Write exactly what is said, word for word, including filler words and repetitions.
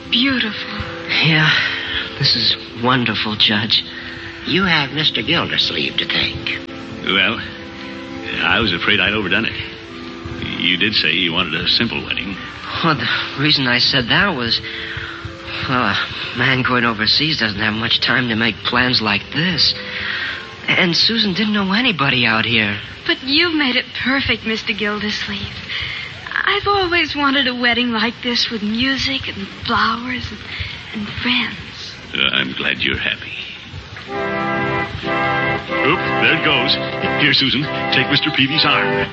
beautiful. Yeah, this is wonderful, Judge. You have Mister Gildersleeve to thank. Well, I was afraid I'd overdone it. You did say you wanted a simple wedding. Well, the reason I said that was, well, a man going overseas doesn't have much time to make plans like this. And Susan didn't know anybody out here. But you've made it perfect, Mister Gildersleeve. I've always wanted a wedding like this with music and flowers and, and friends. Uh, I'm glad you're happy. Oop, there it goes. Here, Susan, take Mister Peavy's arm.